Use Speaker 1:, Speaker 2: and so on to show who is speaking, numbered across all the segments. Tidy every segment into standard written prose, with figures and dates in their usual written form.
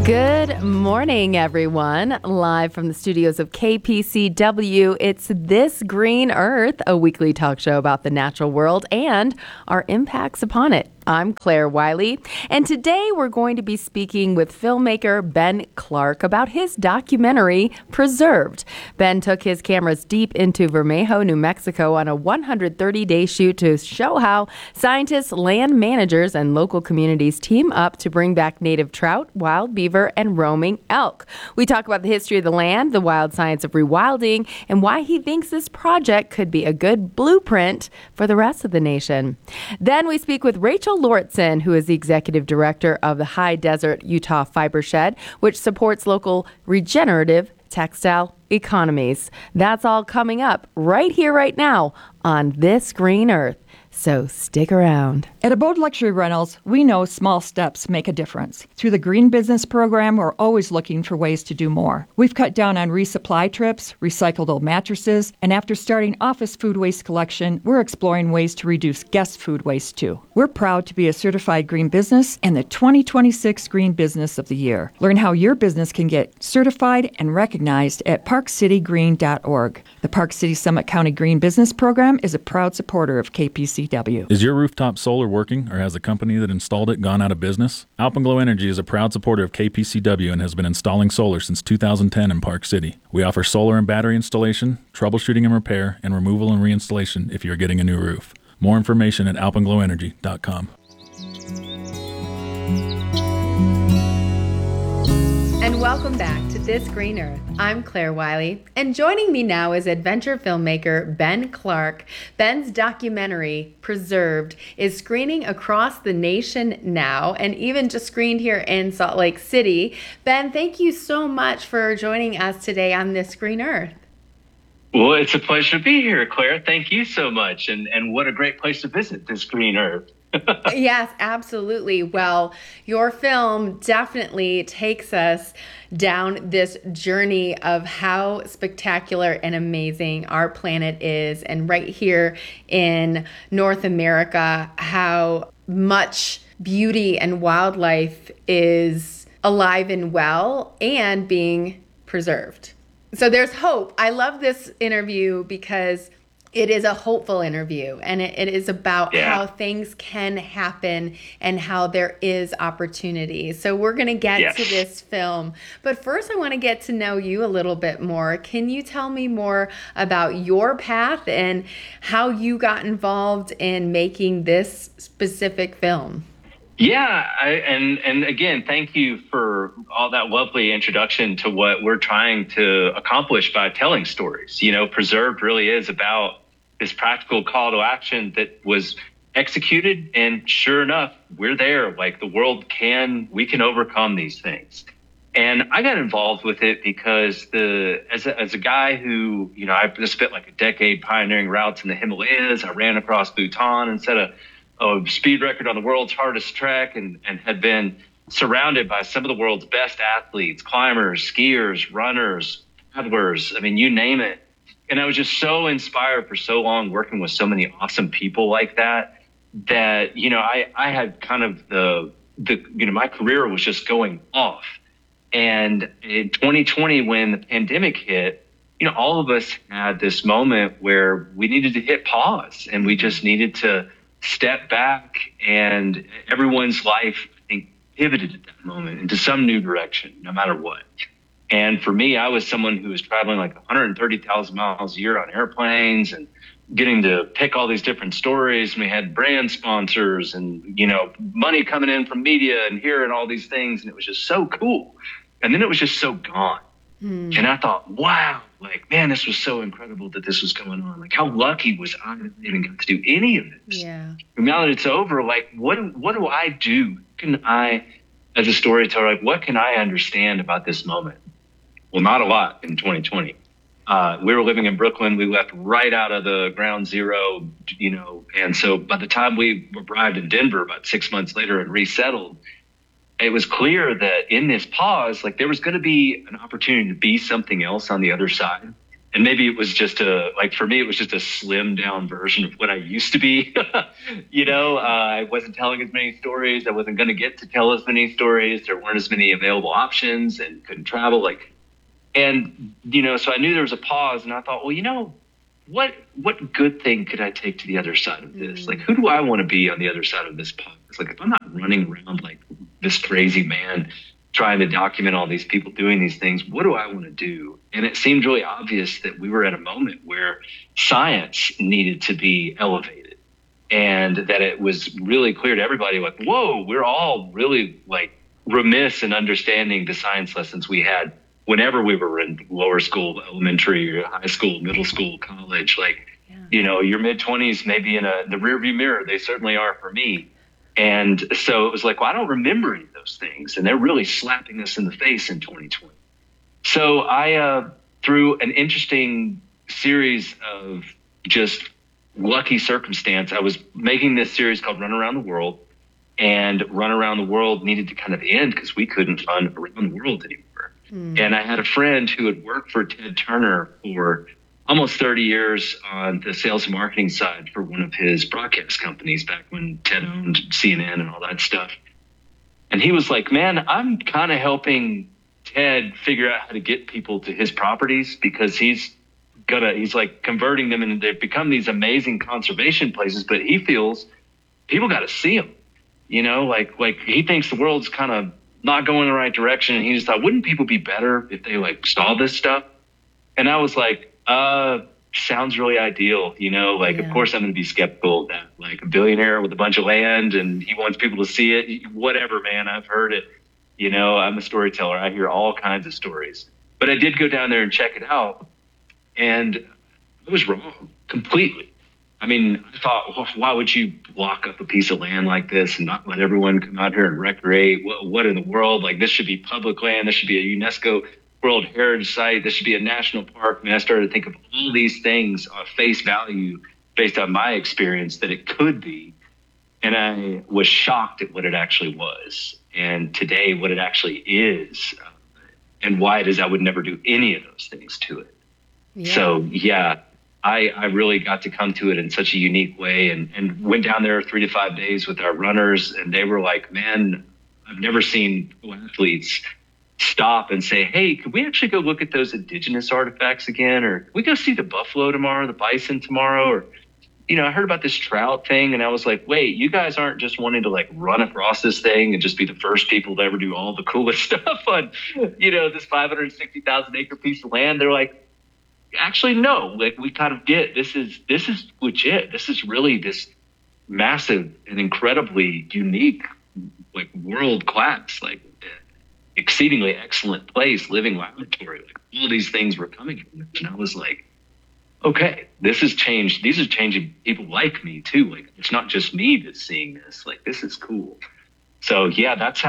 Speaker 1: Good morning, everyone. Live from the studios of KPCW, it's This Green Earth, a weekly talk show about the natural world and our impacts upon it. I'm Claire Wiley, and today we're going to be speaking with filmmaker Ben Clark about his documentary, Preserved. Ben took his cameras deep into Vermejo, New Mexico on a 130-day shoot to show how scientists, land managers, and local communities team up to bring back native trout, wild beaver, and roaming elk. We talk about the history of the land, the wild science of rewilding, and why he thinks this project could be a good blueprint for the rest of the nation. Then we speak with Rachel Lauritsen, who is the executive director of the High Desert Utah Fiber Shed, which supports local regenerative textile economies. That's all coming up right here, right now on This Green Earth. So stick around.
Speaker 2: At Abode Luxury Rentals, we know small steps make a difference. Through the Green Business Program, we're always looking for ways to do more. We've cut down on resupply trips, recycled old mattresses, and after starting office food waste collection, we're exploring ways to reduce guest food waste too. We're proud to be a certified green business and the 2026 Green Business of the Year. Learn how your business can get certified and recognized at parkcitygreen.org. The Park City Summit County Green Business Program is a proud supporter of KPCW.
Speaker 3: Is your rooftop solar working, or has the company that installed it gone out of business? Alpenglow Energy is a proud supporter of KPCW and has been installing solar since 2010 in Park City. We offer solar and battery installation, troubleshooting and repair, and removal and reinstallation if you're getting a new roof. More information at alpenglowenergy.com.
Speaker 1: And welcome back to This Green Earth. I'm Claire Wiley, and joining me now is adventure filmmaker Ben Clark. Ben's documentary, Preserved, is screening across the nation now, and even just screened here in Salt Lake City. Ben, thank you so much for joining us today on This Green Earth.
Speaker 4: Well, it's a pleasure to be here, Claire. Thank you so much, and what a great place to visit, This Green Earth.
Speaker 1: Yes, absolutely. Well, your film definitely takes us down this journey of how spectacular and amazing our planet is. And right here in North America, how much beauty and wildlife is alive and well and being preserved. So there's hope. I love this interview because it is a hopeful interview, and it is about how things can happen and how there is opportunity. So we're going to get to this film. But first, I want to get to know you a little bit more. Can you tell me more about your path and how you got involved in making this specific film?
Speaker 4: Yeah, and again, thank you for all that lovely introduction to what we're trying to accomplish by telling stories. You know, Preserved really is about this practical call to action that was executed, and sure enough, we're there. Like, we can overcome these things. And I got involved with it because as a guy who, you know, I spent like a decade pioneering routes in the Himalayas. I ran across Bhutan and set a speed record on the world's hardest trek, and had been surrounded by some of the world's best athletes, climbers, skiers, runners, paddlers. I mean, you name it. And I was just so inspired for so long working with so many awesome people like that, you know, I had kind of you know, my career was just going off. And in 2020, when the pandemic hit, you know, all of us had this moment where we needed to hit pause, and we just needed to step back, and everyone's life, I think, pivoted at that moment into some new direction, no matter what. And for me, I was someone who was traveling like 130,000 miles a year on airplanes and getting to pick all these different stories. And we had brand sponsors and, you know, money coming in from media and hearing all these things. And it was just so cool. And then it was just so gone. And I thought, wow, like, man, this was so incredible that this was going on. Like, how lucky was I that I even got to do any of this?
Speaker 1: Yeah.
Speaker 4: And now that it's over, like, what do I do? Can I, as a storyteller, like, what can I understand about this moment? Well, not a lot in 2020. We were living in Brooklyn. We left right out of the ground zero, you know. And so by the time we arrived in Denver about 6 months later and resettled, it was clear that in this pause, like, there was going to be an opportunity to be something else on the other side. and maybe it was just for me, it was just a slimmed down version of what I used to be. I wasn't telling as many stories. I wasn't going to get to tell as many stories. There weren't as many available options and couldn't travel. So I knew there was a pause, and I thought, well, what good thing could I take to the other side of this? Like, who do I want to be on the other side of this pause? Like, if I'm not running around like this crazy man trying to document all these people doing these things, what do I want to do? And it seemed really obvious that we were at a moment where science needed to be elevated, and that it was really clear to everybody, like, whoa, we're all really like remiss in understanding the science lessons we had whenever we were in lower school, elementary, or high school, middle school, college. Your mid-20s maybe in the rearview mirror. They certainly are for me. And so it was like, well, I don't remember any of those things. And they're really slapping us in the face in 2020. So I, through an interesting series of just lucky circumstance, I was making this series called Run Around the World. And Run Around the World needed to kind of end because we couldn't run around the world anymore. And I had a friend who had worked for Ted Turner for almost 30 years on the sales and marketing side for one of his broadcast companies back when Ted owned CNN and all that stuff. And he was like, man, I'm kind of helping Ted figure out how to get people to his properties, because he's like converting them, and they've become these amazing conservation places, but he feels people got to see them, like he thinks the world's kind of not going in the right direction. And he just thought, wouldn't people be better if they like saw this stuff? And I was like, sounds really ideal. Of course I'm going to be skeptical of that, like a billionaire with a bunch of land and he wants people to see it. Whatever, man, I've heard it. I'm a storyteller. I hear all kinds of stories, but I did go down there and check it out, and I was wrong completely. I mean, I thought, well, why would you block up a piece of land like this and not let everyone come out here and recreate? What in the world? Like, this should be public land. This should be a UNESCO World Heritage Site. This should be a national park. I mean, I started to think of all these things on face value based on my experience that it could be. And I was shocked at what it actually was. And today, what it actually is, and why it is I would never do any of those things to it. Yeah. So, I really got to come to it in such a unique way, and went down there 3 to 5 days with our runners, and they were like, man, I've never seen athletes stop and say, hey, could we actually go look at those indigenous artifacts again? Or could we go see the buffalo tomorrow, the bison tomorrow? Or, I heard about this trout thing, and I was like, wait, you guys aren't just wanting to like run across this thing and just be the first people to ever do all the coolest stuff on, this 560,000 acre piece of land. They're like, actually, no, like we kind of get this is legit. This is really this massive and incredibly unique, like world class, like exceedingly excellent place, living laboratory. Like all these things were coming from it. And I was like, okay, this has changed. These are changing people like me too. Like, it's not just me that's seeing this. Like, this is cool. So yeah, that's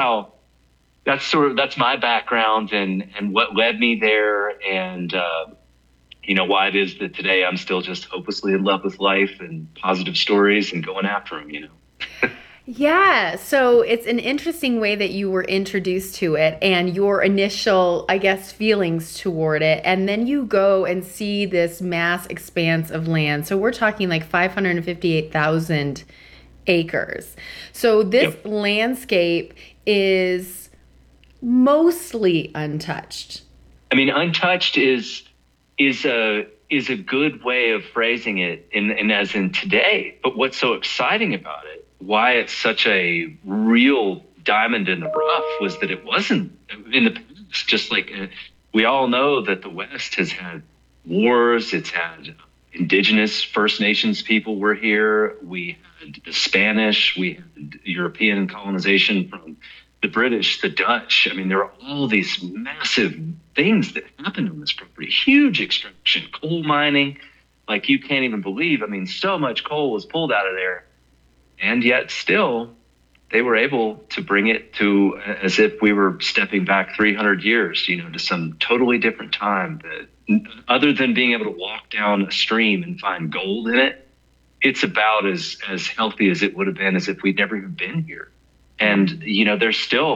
Speaker 4: my background and what led me there. And, why it is that today I'm still just hopelessly in love with life and positive stories and going after them,
Speaker 1: Yeah, so it's an interesting way that you were introduced to it and your initial, I guess, feelings toward it. And then you go and see this mass expanse of land. So we're talking like 558,000 acres. So this landscape is mostly untouched. I mean, untouched is a good way of phrasing it, and as in today. But what's so exciting about it, why it's such a real diamond in the rough, was that it wasn't in the past. Just like we all know that the West has had wars, it's had indigenous First Nations people were here, we had the Spanish, we had European colonization from the British, the Dutch. I mean, there are all these massive things that happened on this property. Huge extraction, coal mining, like you can't even believe. I mean, so much coal was pulled out of there. And yet still, they were able to bring it to as if we were stepping back 300 years, to some totally different time. That other than being able to walk down a stream and find gold in it, it's about as healthy as it would have been as if we'd never even been here. And, there's still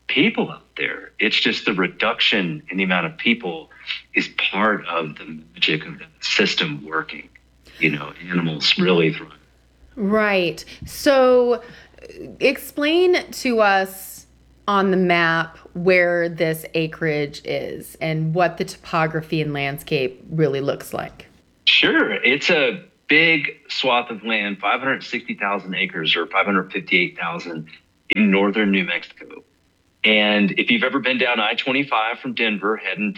Speaker 4: people out there. It's just the reduction in the amount of people is part of the magic of that system working. Animals really thrive.
Speaker 1: Right. So explain to us on the map where this acreage is and what the topography and landscape really looks like.
Speaker 4: Sure. It's a big swath of land, 560,000 acres or 558,000 in northern New Mexico. And if you've ever been down I-25 from Denver, heading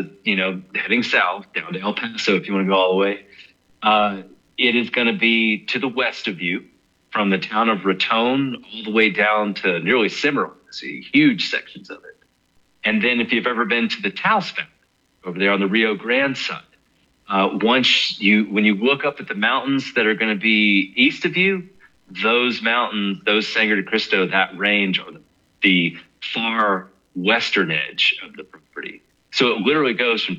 Speaker 4: south down to El Paso, if you want to go all the way, it is going to be to the west of you from the town of Raton all the way down to nearly Cimarron. See huge sections of it. And then if you've ever been to the Taos Valley over there on the Rio Grande side, when you look up at the mountains that are going to be east of you, those mountains, those Sangre de Cristo, that range are the far western edge of the property. So it literally goes from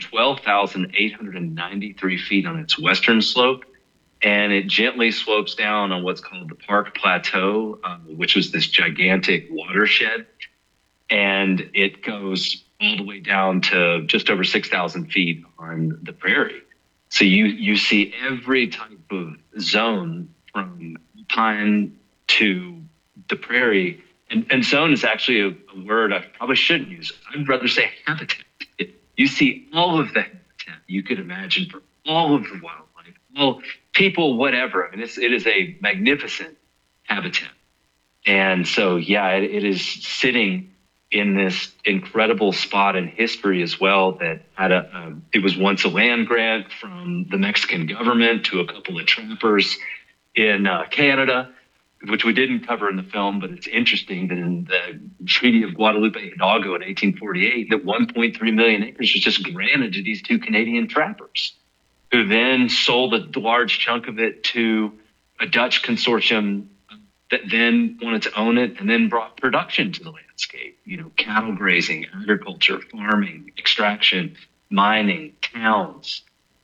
Speaker 4: 12,893 feet on its western slope, and it gently slopes down on what's called the Park Plateau, which was this gigantic watershed. And it goes all the way down to just over 6,000 feet on the prairie. So you see every type of zone from pine to the prairie. And zone is actually a word I probably shouldn't use. I'd rather say habitat. You see all of the habitat you could imagine for all of the wildlife, all people, whatever. I mean, it is a magnificent habitat. And so, it is sitting in this incredible spot in history as well that had it was once a land grant from the Mexican government to a couple of trappers in Canada, which we didn't cover in the film, but it's interesting that in the Treaty of Guadalupe Hidalgo in 1848, that 1.3 million acres was just granted to these two Canadian trappers, who then sold a large chunk of it to a Dutch consortium that then wanted to own it and then brought production to the landscape, cattle grazing, agriculture, farming, extraction, mining, towns.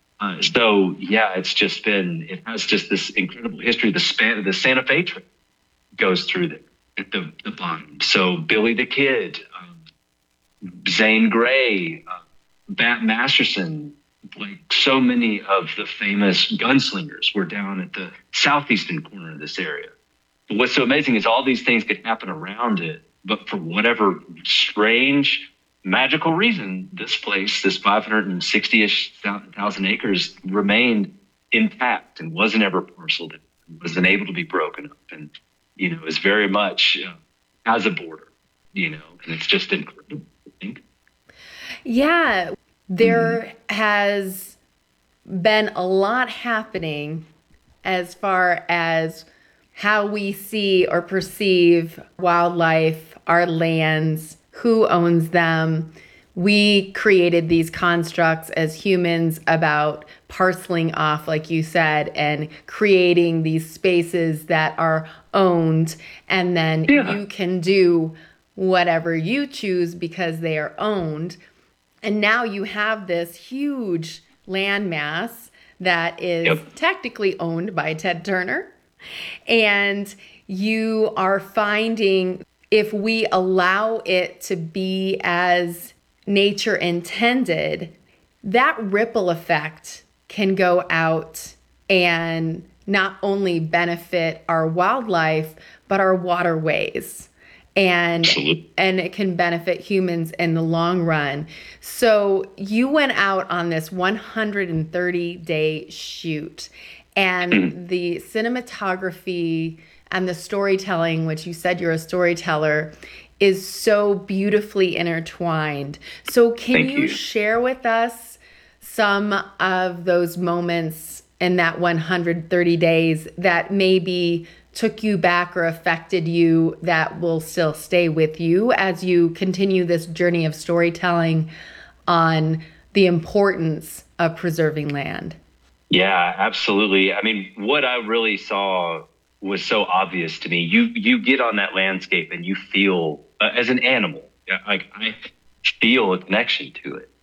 Speaker 4: It has just this incredible history. The Santa Fe Trail goes through there at the bottom. So Billy the Kid, Zane Grey, Bat Masterson, like so many of the famous gunslingers were down at the southeastern corner of this area. But what's so amazing is all these things could happen around it, but for whatever strange magical reason, this place, this 560-ish thousand acres, remained intact and wasn't ever parceled, wasn't able to be broken up, and is very much has a border, and it's just incredible, I think.
Speaker 1: Yeah, there has been a lot happening as far as how we see or perceive wildlife, our lands, who owns them. We created these constructs as humans about parceling off, like you said, and creating these spaces that are owned. And then you can do whatever you choose because they are owned. And now you have this huge landmass that is technically owned by Ted Turner. And you are finding, if we allow it to be as nature intended, that ripple effect can go out and not only benefit our wildlife, but our waterways. And it can benefit humans in the long run. So you went out on this 130-day shoot, and the cinematography and the storytelling, which you said you're a storyteller, is so beautifully intertwined. So can you share with us some of those moments in that 130 days that maybe took you back or affected you that will still stay with you as you continue this journey of storytelling on the importance of preserving land?
Speaker 4: Yeah, absolutely. I mean, what I really saw was so obvious to me. You get on that landscape and you feel, as an animal, like I feel a connection to it.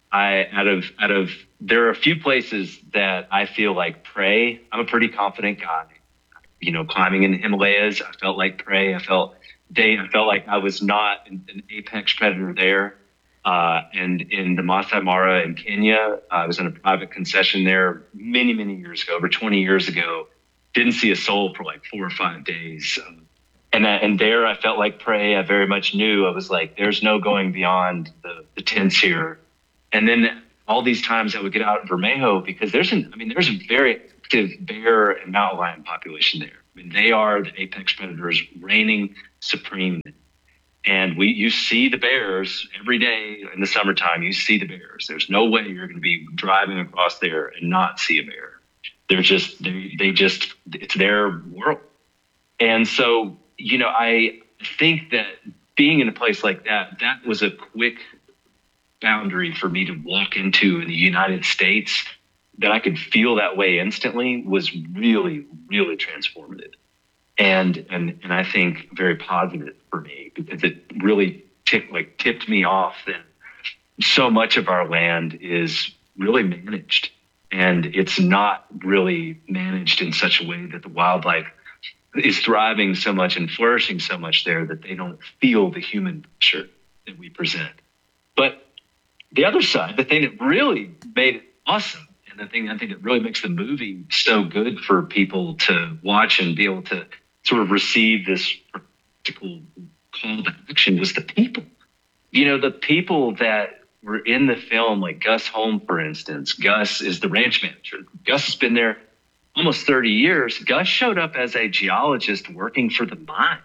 Speaker 4: There are a few places that I feel like prey. I'm a pretty confident guy. Climbing in the Himalayas, I felt like prey. I felt day I felt like I was not an apex predator there. And in the Masai Mara in Kenya, I was in a private concession there many, many years ago, over 20 years ago. Didn't see a soul for like 4 or 5 days. And there I felt like prey. I very much knew. I was like, there's no going beyond the tents here. And then all these times I would get out in Vermejo because there's a very active bear and mountain lion population there. I mean, they are the apex predators reigning supreme. And you see the bears every day in the summertime. You see the bears. There's no way you're going to be driving across there and not see a bear. They're just, it's their world. And so, I think that being in a place like that was a quick boundary for me to walk into in the United States that I could feel that way instantly was really, really transformative. And I think very positive for me because it really tipped me off that so much of our land is really managed, and it's not really managed in such a way that the wildlife is thriving so much and flourishing so much there that they don't feel the human pressure that we present. But the other side, the thing that really made it awesome, and the thing I think that really makes the movie so good for people to watch and be able to sort of receive this practical call to action was the people. The people that were in the film, like Gus Holm, for instance. Gus is the ranch manager. Gus has been there almost 30 years. Gus showed up as a geologist working for the mine,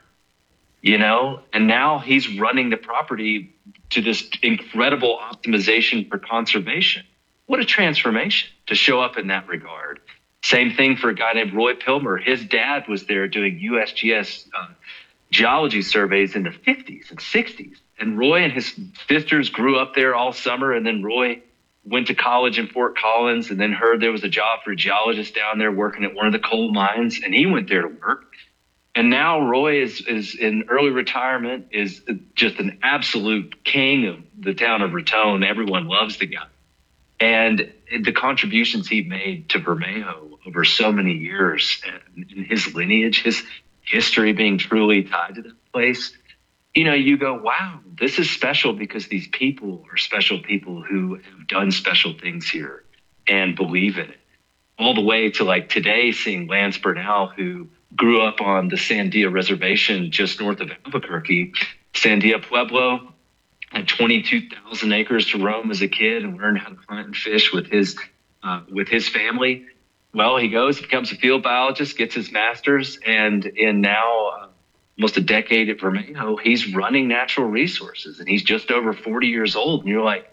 Speaker 4: and now he's running the property to this incredible optimization for conservation. What a transformation to show up in that regard. Same thing for a guy named Roy Pilmer. His dad was there doing USGS geology surveys in the 50s and 60s. And Roy and his sisters grew up there all summer. And then Roy went to college in Fort Collins and then heard there was a job for a geologist down there working at one of the coal mines. And he went there to work. And now Roy is in early retirement, is just an absolute king of the town of Raton. Everyone loves the guy. And the contributions he made to Vermejo over so many years and his lineage, his history being truly tied to that place, you go, wow, this is special because these people are special people who have done special things here and believe in it. All the way to like today, seeing Lance Bernal, who grew up on the Sandia Reservation just north of Albuquerque, Sandia Pueblo, had 22,000 acres to roam as a kid and learned how to hunt and fish with his family. Well, he goes, becomes a field biologist, gets his master's, and in now almost a decade at Vermejo, he's running natural resources, and he's just over 40 years old. And you're like,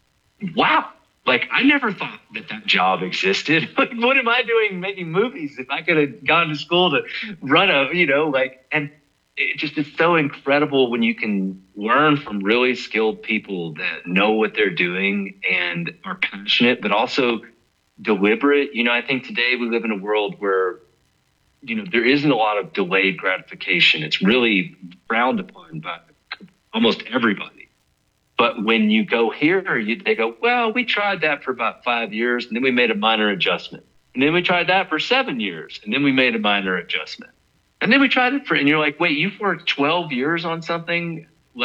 Speaker 4: wow, like I never thought that job existed. Like, what am I doing making movies if I could have gone to school to run and it's so incredible when you can learn from really skilled people that know what they're doing and are passionate, but also deliberate. I think today we live in a world where, there isn't a lot of delayed gratification. It's really frowned upon by almost everybody. But when you go here, they go, well, we tried that for about 5 years, and then we made a minor adjustment. And then we tried that for 7 years, and then we made a minor adjustment. And then we tried it and you're like, wait, you've worked 12 years on something,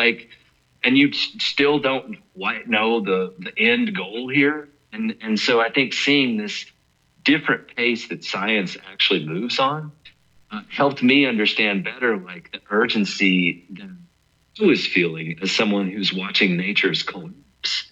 Speaker 4: and you still don't know the end goal here. And so I think seeing this different pace that science actually moves on helped me understand better, the urgency that I was feeling as someone who's watching nature's collapse.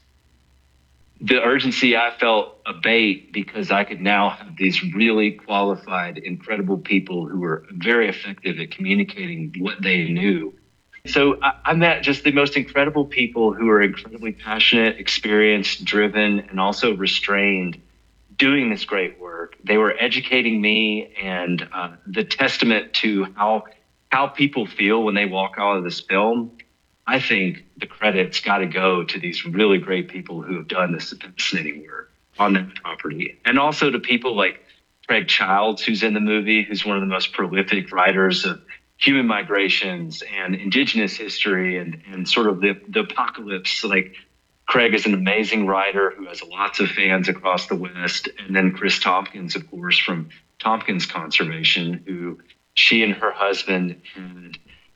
Speaker 4: The urgency I felt abate because I could now have these really qualified, incredible people who were very effective at communicating what they knew. So I met just the most incredible people who are incredibly passionate, experienced, driven, and also restrained doing this great work. They were educating me, and the testament to how people feel when they walk out of this film, I think the credit's got to go to these really great people who have done this fascinating work on that property. And also to people like Craig Childs, who's in the movie, who's one of the most prolific writers of human migrations and indigenous history and sort of the apocalypse. Like, Craig is an amazing writer who has lots of fans across the West. And then Chris Tompkins, of course, from Tompkins Conservation, who she and her husband had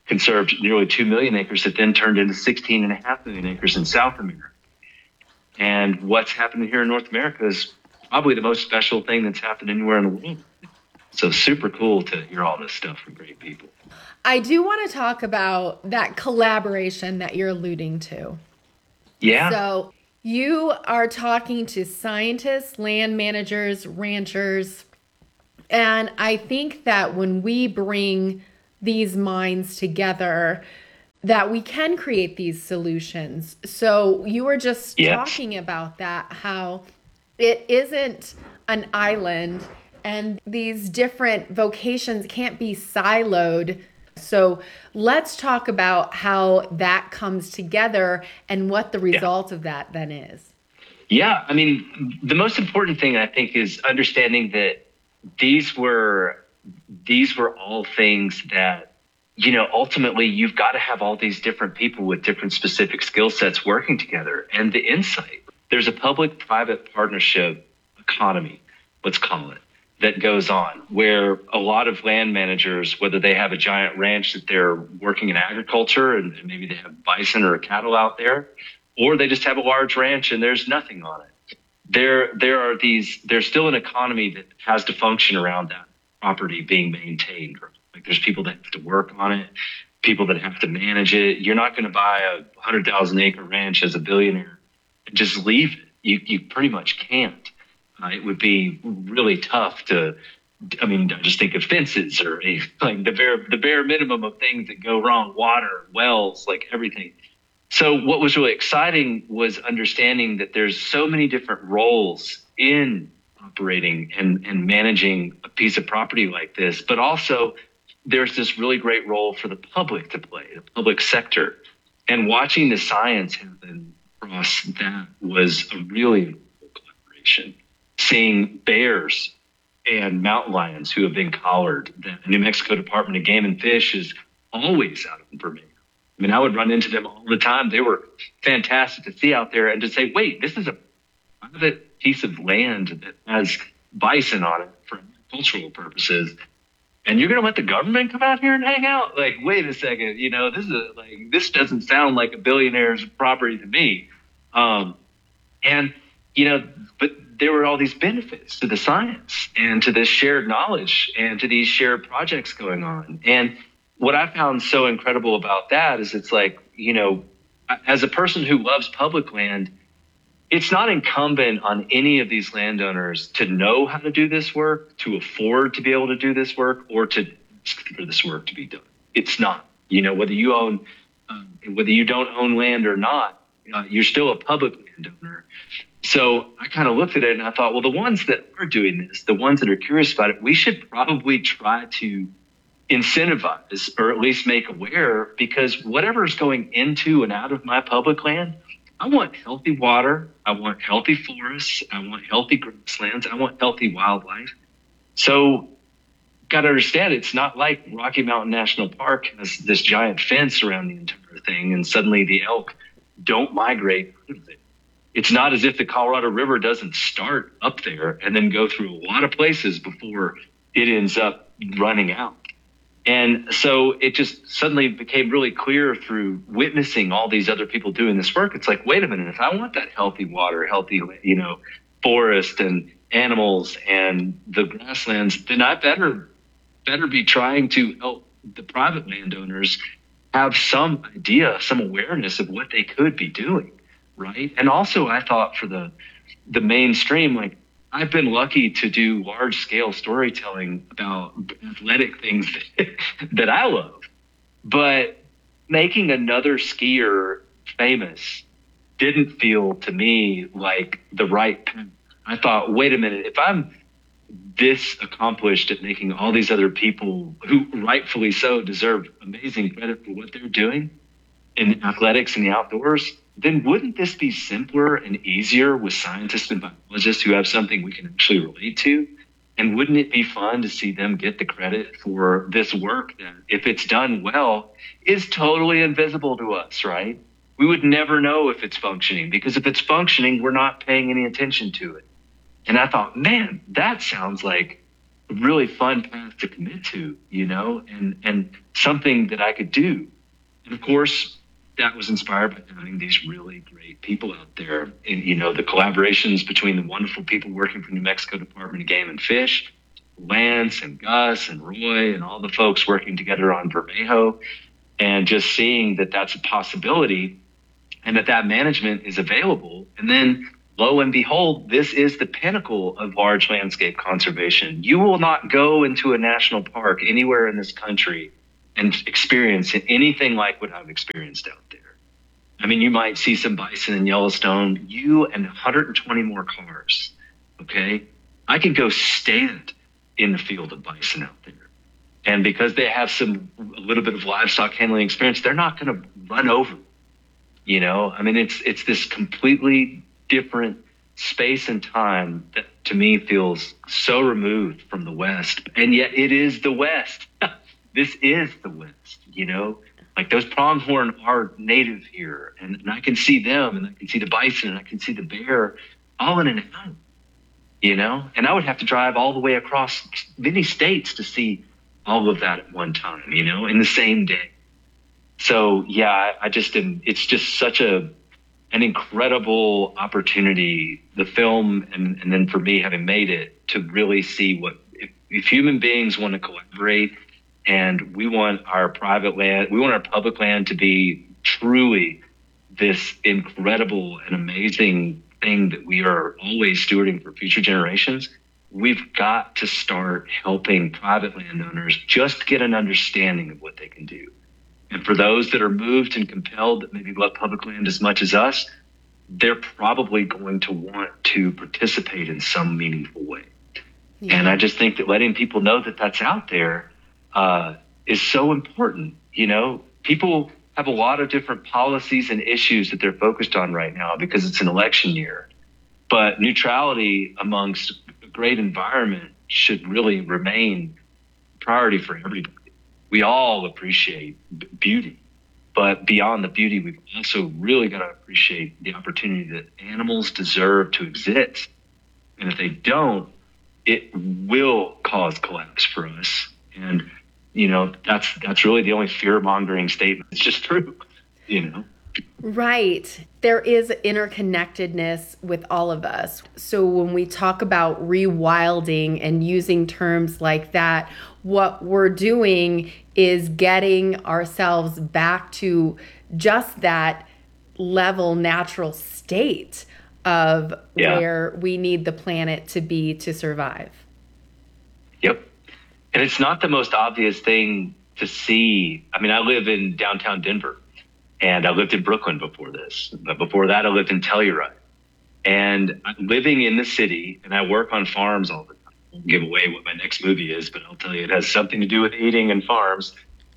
Speaker 4: conserved nearly 2 million acres that then turned into 16.5 million acres in South America. And what's happening here in North America is probably the most special thing that's happened anywhere in the world. So super cool to hear all this stuff from great people.
Speaker 5: I do want to talk about that collaboration that you're alluding to.
Speaker 4: Yeah.
Speaker 5: So you are talking to scientists, land managers, ranchers, and I think that when we bring these minds together, that we can create these solutions. So you were just talking about that, how it isn't an island and these different vocations can't be siloed. So let's talk about how that comes together and what the result of that then is.
Speaker 4: Yeah, I mean, the most important thing I think is understanding that these were all things that, you know, ultimately you've got to have all these different people with different specific skill sets working together. And the insight, there's a public-private partnership economy, let's call it, that goes on where a lot of land managers, whether they have a giant ranch that they're working in agriculture and maybe they have bison or cattle out there, or they just have a large ranch and there's nothing on it. There's still an economy that has to function around that property being maintained. Like there's people that have to work on it, people that have to manage it. You're not going to buy a 100,000 acre ranch as a billionaire and just leave it. You pretty much can't. It would be really tough to, I mean, just think of fences or like the bare minimum of things that go wrong, water, wells, like everything. So what was really exciting was understanding that there's so many different roles in operating and managing a piece of property like this, but also there's this really great role for the public to play, the public sector. And watching the science happen across that was a really incredible collaboration. Seeing bears and mountain lions who have been collared, the New Mexico Department of Game and Fish is always out of information. I mean, I would run into them all the time. They were fantastic to see out there and to say, wait, this is a private piece of land that has bison on it for agricultural purposes. And you're going to let the government come out here and hang out? Like, wait a second, you know, this doesn't sound like a billionaire's property to me. And, you know, but there were all these benefits to the science and to this shared knowledge and to these shared projects going on. And what I found so incredible about that is it's like, you know, as a person who loves public land, it's not incumbent on any of these landowners to know how to do this work, to afford to be able to do this work, or to ask for this work to be done. It's not. You know, whether you don't own land or not, you're still a public landowner. So I kind of looked at it and I thought, well, the ones that are doing this, the ones that are curious about it, we should probably try to incentivize or at least make aware, because whatever's going into and out of my public land, I want healthy water, I want healthy forests, I want healthy grasslands, I want healthy wildlife. So got to understand, it's not like Rocky Mountain National Park has this giant fence around the entire thing and suddenly the elk don't migrate out of it. It's not as if the Colorado River doesn't start up there and then go through a lot of places before it ends up running out. And so it just suddenly became really clear through witnessing all these other people doing this work. It's like, wait a minute, if I want that healthy water, healthy, you know, forest and animals and the grasslands, then I better be trying to help the private landowners have some idea, some awareness of what they could be doing, right? And also I thought for the mainstream, like, I've been lucky to do large scale storytelling about athletic things that I love, but making another skier famous didn't feel to me like the right path. I thought, wait a minute, if I'm this accomplished at making all these other people who rightfully so deserve amazing credit for what they're doing in athletics and the outdoors, then wouldn't this be simpler and easier with scientists and biologists who have something we can actually relate to? And wouldn't it be fun to see them get the credit for this work that, if it's done well, is totally invisible to us, right? We would never know if it's functioning, because if it's functioning, we're not paying any attention to it. And I thought, man, that sounds like really fun path to commit to, and something that I could do. And of course, that was inspired by having these really great people out there. And, the collaborations between the wonderful people working for New Mexico Department of Game and Fish, Lance and Gus and Roy and all the folks working together on Vermejo, and just seeing that that's a possibility and that management is available. And then lo and behold, this is the pinnacle of large landscape conservation. You will not go into a national park anywhere in this country and experience anything like what I've experienced out there. I mean, you might see some bison in Yellowstone, you and 120 more cars, okay? I could go stand in the field of bison out there. And because they have a little bit of livestock handling experience, they're not going to run over, I mean, it's this completely different space and time that to me feels so removed from the West. And yet it is the West. This is the West, like those pronghorn are native here, and I can see them, and I can see the bison, and I can see the bear all in an out, and I would have to drive all the way across many states to see all of that at one time, in the same day. So yeah, it's just such an incredible opportunity, the film, and then for me having made it, to really see if human beings want to collaborate. And we want our private land, we want our public land to be truly this incredible and amazing thing that we are always stewarding for future generations. We've got to start helping private landowners just get an understanding of what they can do. And for those that are moved and compelled that maybe love public land as much as us, they're probably going to want to participate in some meaningful way. Yeah. And I just think that letting people know that that's out there is so important. People have a lot of different policies and issues that they're focused on right now because it's an election year. But neutrality amongst a great environment should really remain a priority for everybody. We all appreciate beauty, but beyond the beauty, we've also really got to appreciate the opportunity that animals deserve to exist. And if they don't, it will cause collapse for us. And that's really the only fear-mongering statement. It's just true,
Speaker 5: Right. There is interconnectedness with all of us. So when we talk about rewilding and using terms like that, what we're doing is getting ourselves back to just that level natural state of where we need the planet to be to survive.
Speaker 4: Yep. And it's not the most obvious thing to see. I mean, I live in downtown Denver, and I lived in Brooklyn before this. But before that, I lived in Telluride. And I'm living in the city, and I work on farms all the time. I won't give away what my next movie is, but I'll tell you it has something to do with eating and farms.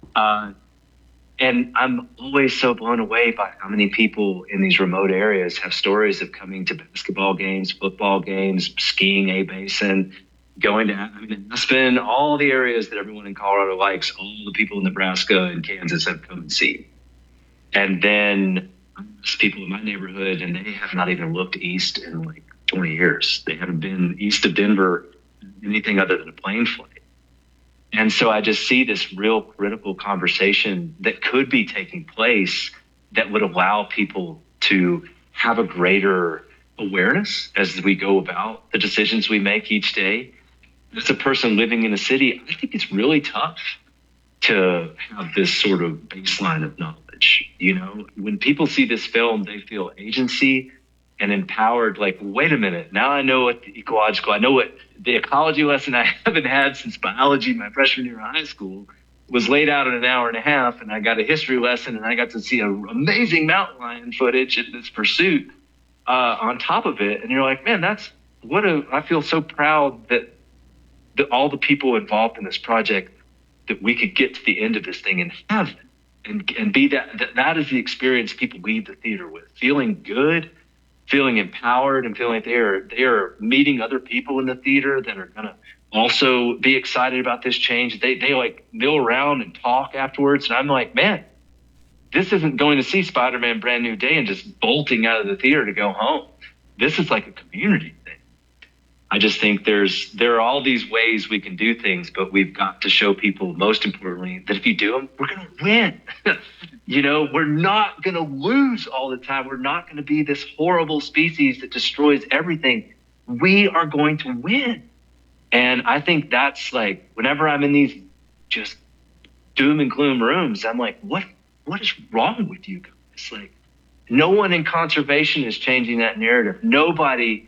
Speaker 4: And I'm always so blown away by how many people in these remote areas have stories of coming to basketball games, football games, skiing a basin, going to Aspen, all the areas that everyone in Colorado likes, all the people in Nebraska and Kansas have come and seen. And then people in my neighborhood, and they have not even looked east in like 20 years. They haven't been east of Denver anything other than a plane flight. And so I just see this real critical conversation that could be taking place that would allow people to have a greater awareness as we go about the decisions we make each day. As a person living in a city, I think it's really tough to have this sort of baseline of knowledge. When people see this film, they feel agency and empowered, like, wait a minute, now I know what I know what the ecology lesson I haven't had since biology my freshman year of high school was laid out in an hour and a half, and I got a history lesson, and I got to see an amazing mountain lion footage in this pursuit on top of it. And you're like, man, I feel so proud that all the people involved in this project, that we could get to the end of this thing and have it, and be that is the experience people leave the theater with, feeling good, feeling empowered, and feeling like they are meeting other people in the theater that are going to also be excited about this change. They like mill around and talk afterwards. And I'm like, man, this isn't going to see Spider-Man Brand New Day and just bolting out of the theater to go home. This is like a community thing. I just think there are all these ways we can do things, but we've got to show people, most importantly, that if you do them, we're going to win. We're not going to lose all the time. We're not going to be this horrible species that destroys everything. We are going to win. And I think that's like, whenever I'm in these just doom and gloom rooms, I'm like, what is wrong with you guys? Like, no one in conservation is changing that narrative. Nobody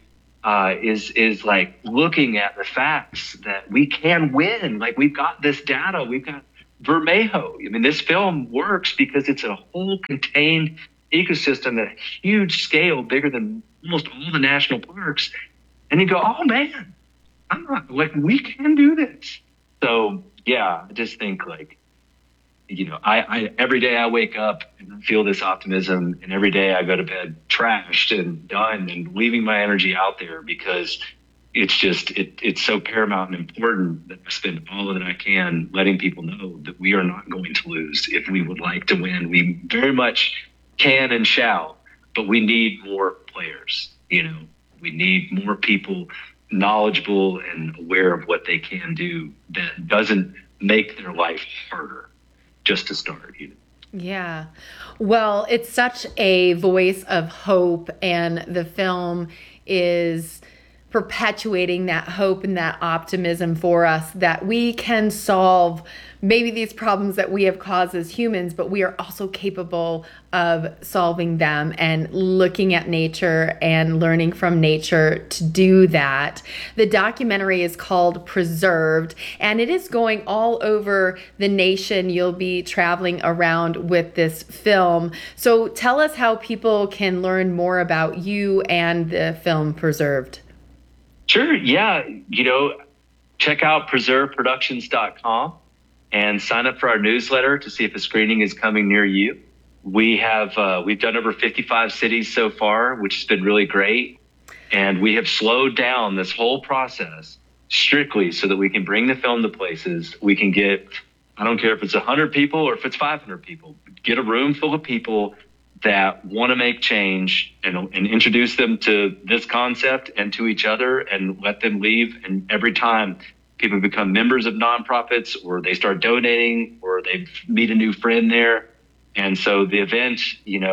Speaker 4: is like looking at the facts that we can win. Like, we've got this data. We've got Vermejo. I mean, this film works because it's a whole contained ecosystem at a huge scale, bigger than almost all the national parks. And you go, oh man, we can do this. So yeah, I just think like, I every day I wake up and I feel this optimism, and every day I go to bed trashed and done and leaving my energy out there, because it's just, it's so paramount and important that I spend all of that I can letting people know that we are not going to lose. If we would like to win, we very much can and shall, but we need more players. We need more people knowledgeable and aware of what they can do that doesn't make their life harder just to start.
Speaker 5: Yeah. Well, it's such a voice of hope, and the film is perpetuating that hope and that optimism for us that we can solve maybe these problems that we have caused as humans, but we are also capable of solving them and looking at nature and learning from nature to do that. The documentary is called Preserved, and it is going all over the nation. You'll be traveling around with this film. So tell us how people can learn more about you and the film Preserved.
Speaker 4: Sure. Yeah. Check out preserveproductions.com and sign up for our newsletter to see if a screening is coming near you. We've done over 55 cities so far, which has been really great. And we have slowed down this whole process strictly so that we can bring the film to places. We can get, I don't care if it's 100 people or if it's 500 people, get a room full of people that want to make change and introduce them to this concept and to each other, and let them leave. And every time people become members of nonprofits, or they start donating, or they meet a new friend there. And so the event,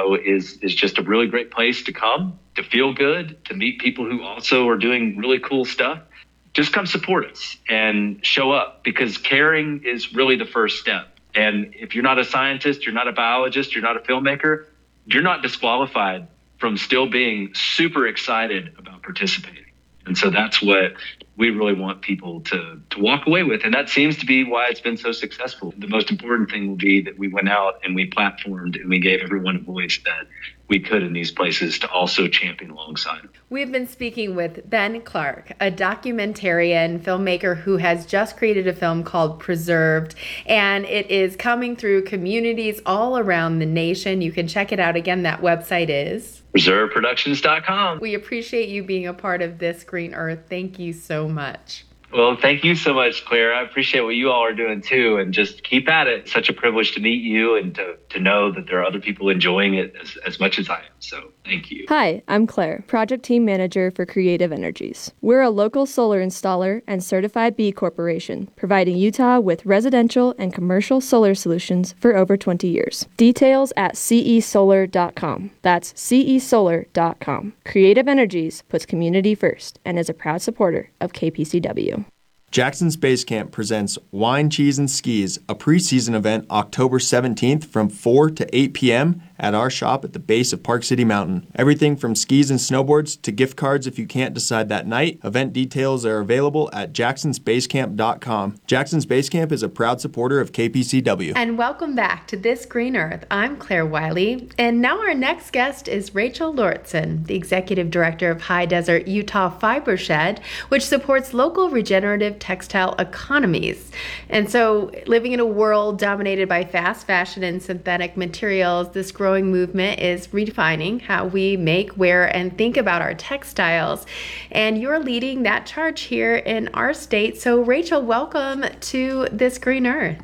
Speaker 4: is just a really great place to come, to feel good, to meet people who also are doing really cool stuff. Just come support us and show up, because caring is really the first step. And if you're not a scientist, you're not a biologist, you're not a filmmaker, you're not disqualified from still being super excited about participating. And so that's what we really want people to walk away with. And that seems to be why it's been so successful. The most important thing will be that we went out and we platformed and we gave everyone a voice that we could in these places to also champion alongside.
Speaker 5: We've been speaking with Ben Clark, a documentarian filmmaker who has just created a film called Preserved, and it is coming through communities all around the nation. You can check it out. Again, that website is
Speaker 4: preserveproductions.com.
Speaker 5: We appreciate you being a part of This Green Earth. Thank you so much.
Speaker 4: Well, thank you so much, Claire. I appreciate what you all are doing too, and just keep at it. It's such a privilege to meet you and to know that there are other people enjoying it as much as I am. So thank you.
Speaker 6: Hi, I'm Claire, Project Team Manager for Creative Energies. We're a local solar installer and certified B Corporation, providing Utah with residential and commercial solar solutions for over 20 years. Details at cesolar.com. That's cesolar.com. Creative Energies puts community first and is a proud supporter of KPCW.
Speaker 7: Jackson's Base Camp presents Wine, Cheese, and Skis, a preseason event October 17th from 4 to 8 p.m. at our shop at the base of Park City Mountain. Everything from skis and snowboards to gift cards if you can't decide that night. Event details are available at jacksonsbasecamp.com. Jackson's Base Camp is a proud supporter of KPCW.
Speaker 5: And welcome back to This Green Earth. I'm Claire Wiley, and now our next guest is Rachel Lauritsen, the Executive Director of High Desert Utah Fiber Shed, which supports local regenerative textile economies. And so, living in a world dominated by fast fashion and synthetic materials, this growing movement is redefining how we make, wear, and think about our textiles. And you're leading that charge here in our state. So, Rachel, welcome to This Green Earth.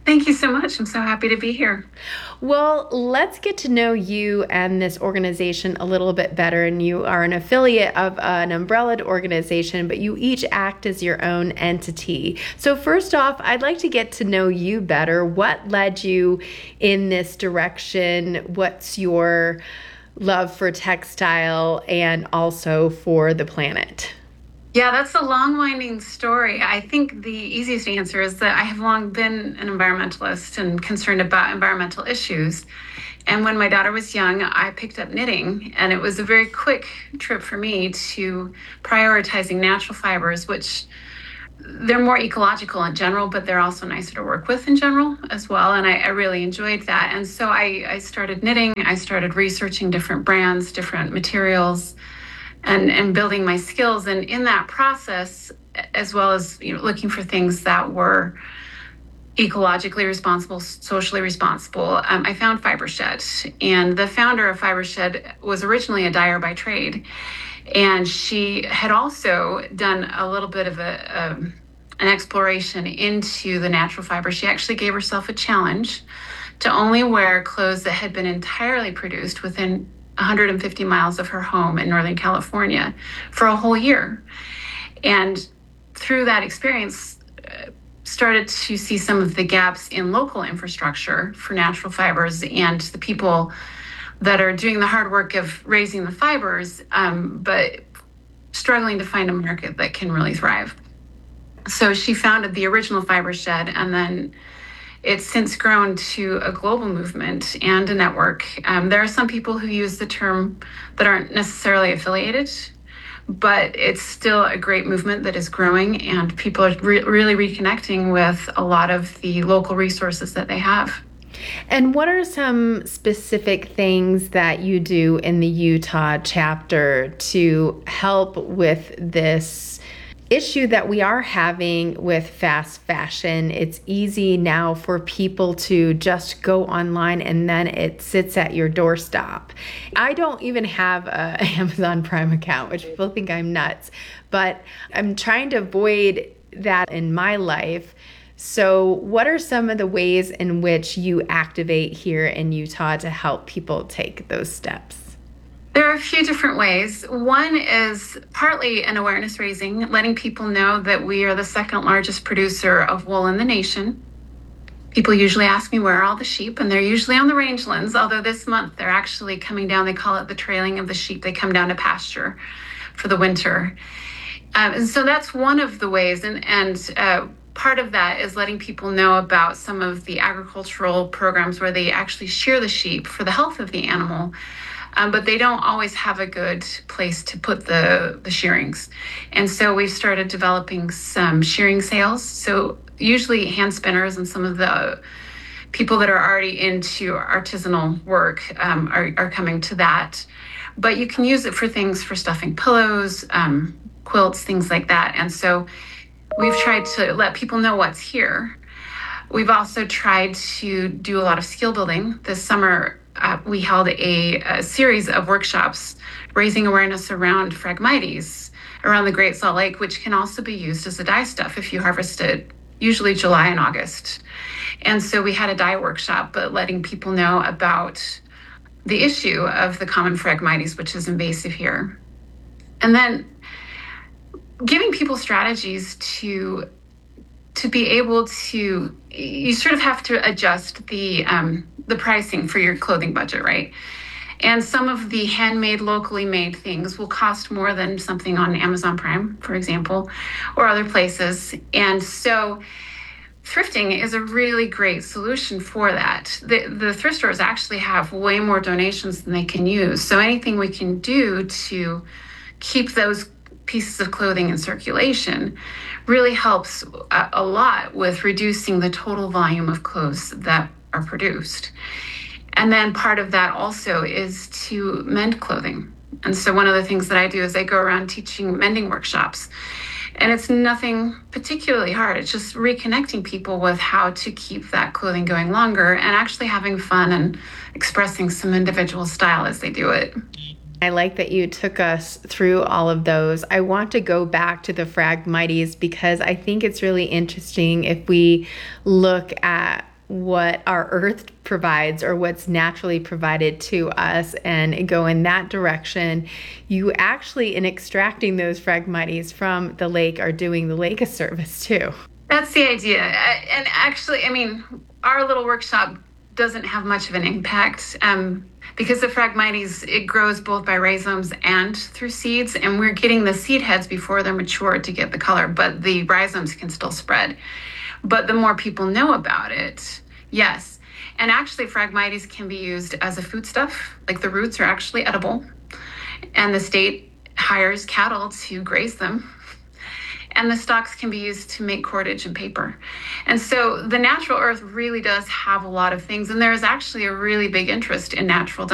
Speaker 8: Thank you so much. I'm so happy to be here.
Speaker 5: Well, let's get to know you and this organization a little bit better. And you are an affiliate of an umbrellaed organization, but you each act as your own entity. So first off, I'd like to get to know you better. What led you in this direction? What's your love for textile and also for the planet?
Speaker 8: Yeah, that's a long, winding story. I think the easiest answer is that I have long been an environmentalist and concerned about environmental issues. And when my daughter was young, I picked up knitting, and it was a very quick trip for me to prioritizing natural fibers, which they're more ecological in general, but they're also nicer to work with in general as well. And I really enjoyed that. And so I started knitting. I started researching different brands, different materials, and building my skills. And in that process, as well as looking for things that were ecologically responsible, socially responsible, I found FiberShed. And the founder of FiberShed was originally a dyer by trade. And she had also done a little bit of an exploration into the natural fiber. She actually gave herself a challenge to only wear clothes that had been entirely produced within 150 miles of her home in Northern California for a whole year. And through that experience, started to see some of the gaps in local infrastructure for natural fibers and the people that are doing the hard work of raising the fibers, but struggling to find a market that can really thrive. So she founded the original FiberShed, and then it's since grown to a global movement and a network. There are some people who use the term that aren't necessarily affiliated, but it's still a great movement that is growing, and people are really reconnecting with a lot of the local resources that they have.
Speaker 5: And what are some specific things that you do in the Utah chapter to help with this issue that we are having with fast fashion? It's easy now for people to just go online and then it sits at your doorstep. I don't even have an Amazon Prime account, which people think I'm nuts, but I'm trying to avoid that in my life. So what are some of the ways in which you activate here in Utah to help people take those steps?
Speaker 8: There are a few different ways. One is partly an awareness raising, letting people know that we are the second largest producer of wool in the nation. People usually ask me, where are all the sheep? And they're usually on the rangelands, although this month they're actually coming down. They call it the trailing of the sheep. They come down to pasture for the winter. And so that's one of the ways. And part of that is letting people know about some of the agricultural programs where they actually shear the sheep for the health of the animal. But they don't always have a good place to put the shearings. And so we've started developing some shearing sales. So usually hand spinners and some of the people that are already into artisanal work are coming to that. But you can use it for things for stuffing pillows, quilts, things like that. And so we've tried to let people know what's here. We've also tried to do a lot of skill building. This summer, we held a series of workshops raising awareness around Phragmites around the Great Salt Lake, which can also be used as a dye stuff if you harvest it, usually July and August. And so we had a dye workshop, but letting people know about the issue of the common Phragmites, which is invasive here. And then giving people strategies to be able to, you sort of have to adjust the pricing for your clothing budget, right? And some of the handmade, locally made things will cost more than something on Amazon Prime, for example, or other places. And so thrifting is a really great solution for that. The thrift stores actually have way more donations than they can use. So anything we can do to keep those pieces of clothing in circulation really helps a lot with reducing the total volume of clothes that are produced. And then part of that also is to mend clothing. And so one of the things that I do is I go around teaching mending workshops. And it's nothing particularly hard. It's just reconnecting people with how to keep that clothing going longer and actually having fun and expressing some individual style as they do it.
Speaker 5: I like that you took us through all of those. I want to go back to the Phragmites because I think it's really interesting if we look at what our earth provides or what's naturally provided to us and go in that direction, you actually, in extracting those Phragmites from the lake, are doing the lake a service too.
Speaker 8: That's the idea. And actually, I mean, our little workshop doesn't have much of an impact because the Phragmites, it grows both by rhizomes and through seeds, and we're getting the seed heads before they're mature to get the color, but the rhizomes can still spread. But the more people know about it, yes. And actually, Phragmites can be used as a foodstuff. Like the roots are actually edible, and the state hires cattle to graze them. And the stalks can be used to make cordage and paper. And so the natural earth really does have a lot of things. And there is actually a really big interest in natural